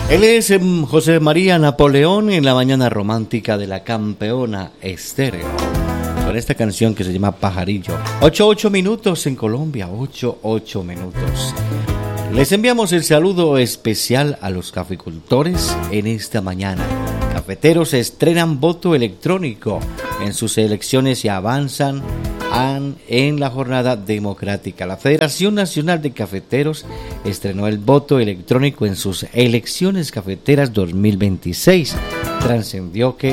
Él es José María Napoleón en la mañana romántica de la campeona estéreo. Con esta canción que se llama Pajarillo. 8 minutos en Colombia, 8 minutos. Les enviamos el saludo especial a los caficultores en esta mañana. Cafeteros estrenan voto electrónico en sus elecciones y avanzan en la jornada democrática. La Federación Nacional de Cafeteros estrenó el voto electrónico en sus elecciones cafeteras 2026. Trascendió que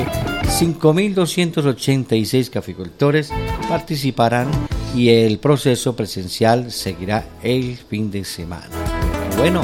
5.286 caficultores participarán y el proceso presencial seguirá el fin de semana. Bueno,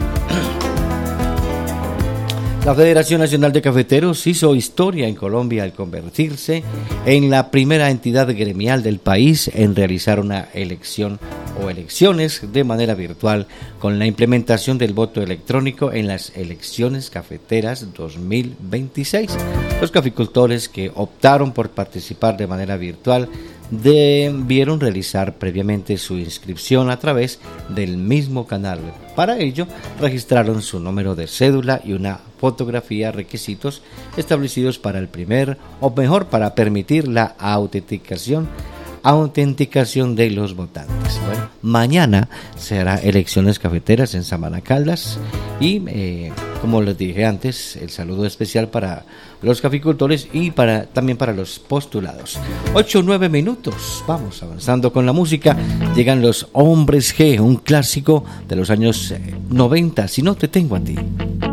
la Federación Nacional de Cafeteros hizo historia en Colombia al convertirse en la primera entidad gremial del país en realizar una elección o elecciones de manera virtual con la implementación del voto electrónico en las elecciones cafeteras 2026. Los caficultores que optaron por participar de manera virtual debieron realizar previamente su inscripción a través del mismo canal. Para ello, registraron su número de cédula y una fotografía, requisitos establecidos para el para permitir la autenticación de los votantes. Bueno, mañana se hará elecciones cafeteras en Sabana Caldas y como les dije antes, el saludo especial para los caficultores y también para los postulados. 8 minutos, vamos avanzando con la música. Llegan los Hombres G, un clásico de los años 90, Si no te tengo a ti.